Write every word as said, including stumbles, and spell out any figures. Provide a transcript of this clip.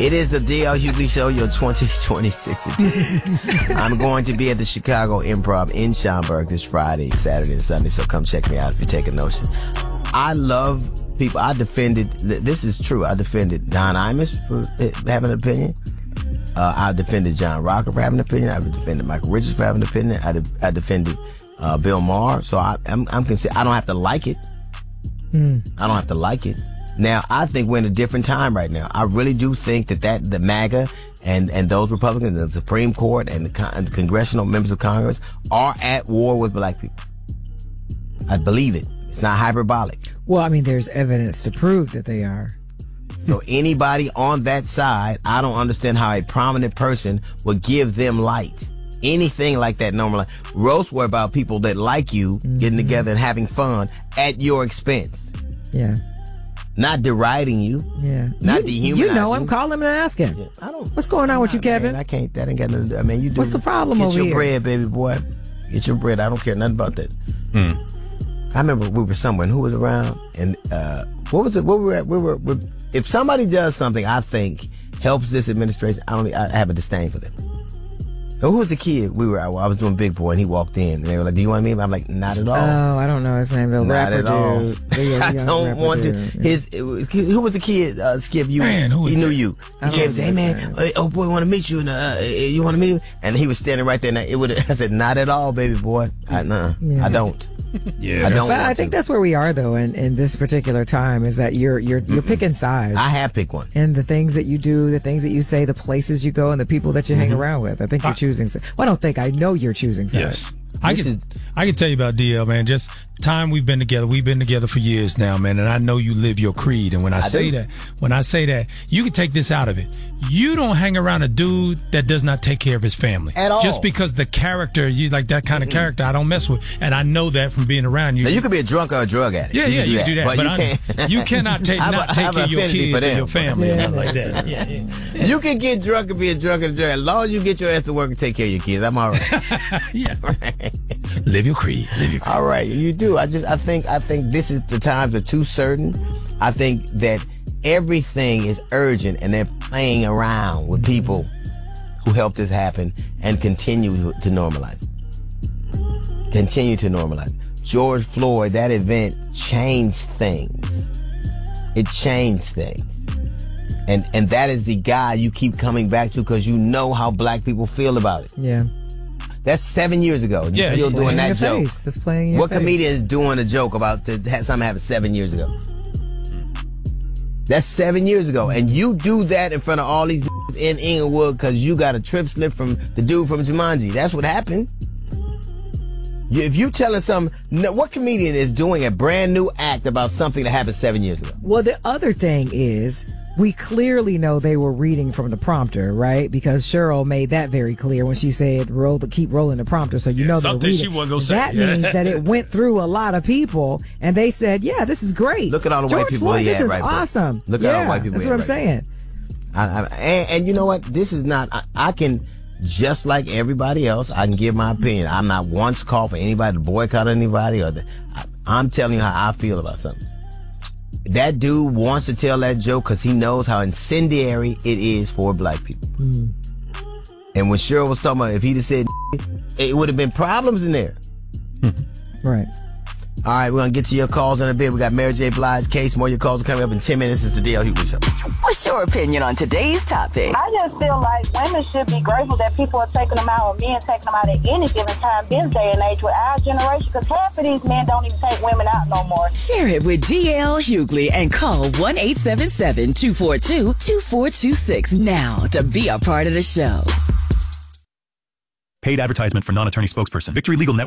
It is the D L Hughley Show, your twenty twenty-six edition. I'm going to be at the Chicago Improv in Schaumburg this Friday, Saturday, and Sunday, so come check me out if you take a notion. I love people. I defended, this is true, I defended Don Imus for having an opinion. Uh, I defended John Rocker for having an opinion. I defended Michael Richards for having an opinion. I, de- I defended uh, Bill Maher. So I, I'm, I'm consider- I don't have to like it. Mm. I don't have to like it. Now, I think we're in a different time right now. I really do think that, that the MAGA and, and those Republicans, the Supreme Court and the, con- and the congressional members of Congress are at war with black people. I believe it. It's not hyperbolic. Well, I mean, there's evidence to prove that they are. So anybody on that side, I don't understand how a prominent person would give them light. Anything like that normally. Roasts were about people that like you mm-hmm. getting together and having fun at your expense. Yeah. Not deriding you. Yeah. Not you, dehumanizing you know him. Call him and ask him. Yeah, I don't. What's going on I'm with not, you, Kevin? Man, I can't. That ain't got nothing to do. I mean, you do. What's the problem Get over your here? bread, baby boy. Get your bread. I don't care nothing about that. Hmm. I remember we were somewhere and who was around and uh, what was it? What we were at? We were, we were. If somebody does something I think helps this administration, I don't. I have a disdain for them. Who was the kid? We were. I was doing Big Boy, and he walked in, and they were like, "Do you want me?" I'm like, "Not at all." Oh, I don't know his name. The Not rapper at all. dude. Yeah, I don't want dude. to. His it was, who was the kid? Uh, Skip, you. Man, who was he that? knew you. He came and said, "Hey man, uh, oh boy, want to meet you? And uh, you want to meet him?" And he was standing right there. And it would. I said, "Not at all, baby boy. I, nah, Yeah. I don't." Yeah, I don't. But I think to. that's where we are, though, in, in this particular time, is that you're you're you're Mm-mm. picking sides. I have picked one. And the things that you do, the things that you say, the places you go, and the people that you mm-hmm. hang around with. I think you're choosing sides. Well, I don't think. I know you're choosing sides. Yes. I can, is, I can tell you about D L, man. Just time we've been together. We've been together for years now, man. And I know you live your creed. And when I, I say do. that, when I say that, you can take this out of it. You don't hang around a dude that does not take care of his family. At all. Just because the character, you like that kind of mm-hmm. character, I don't mess with. And I know that from being around you. Now, you could be a drunk or a drug addict. Yeah, you yeah, can you do can do that. But, But, you, I, can't. you cannot take have not a, take care of your kids and your family yeah. and nothing like that. Yeah, yeah. You can get drunk and be a drunk and a drug. As long as you get your ass to work and take care of your kids, I'm all right. Yeah. Live your creed. Live your creed. All right, you do. I just, I think, I think this is the times are too certain. I think that everything is urgent, and they're playing around with people who helped this happen and continue to normalize it. Continue to normalize it. George Floyd, that event changed things. It changed things. And and that is the guy you keep coming back to because you know how black people feel about it. Yeah. That's seven years ago. You're yeah, still doing that joke. Face. That's playing in your what face. comedian is doing a joke about the, something happened seven years ago? That's seven years ago. And you do that in front of all these in Inglewood because you got a trip slip from the dude from Jumanji. That's what happened. You, if you telling some, no, what comedian is doing a brand new act about something that happened seven years ago? Well, the other thing is, we clearly know they were reading from the prompter, right? Because Cheryl made that very clear when she said, "Roll the keep rolling the prompter," so you yeah, know they're something reading. she wasn't gonna say. That yeah. means that it went through a lot of people, and they said, "Yeah, this is great. Look at all the George white people Floyd, he this had is right there. awesome." Look yeah, at all the white people. That's he what I'm had right saying. I, I, and, and you know what? This is not. I, I can. Just like everybody else, I can give my opinion. I'm not once called for anybody to boycott anybody. Or the, I, I'm telling you how I feel about something. That dude wants to tell that joke because he knows how incendiary it is for black people. Mm. And when Cheryl was talking about if he'd have said it would have been problems in there. Right. All right, we're going to get to your calls in a bit. We got Mary J. Blige's case. More of your calls are coming up in ten minutes. It's the D L Hughley Show. What's your opinion on today's topic? I just feel like women should be grateful that people are taking them out, or men taking them out at any given time this day and age with our generation, because half of these men don't even take women out no more. Share it with D L Hughley and call one eight seven seven, two four two, two four two six now to be a part of the show. Paid advertisement for non-attorney spokesperson. Victory Legal Network.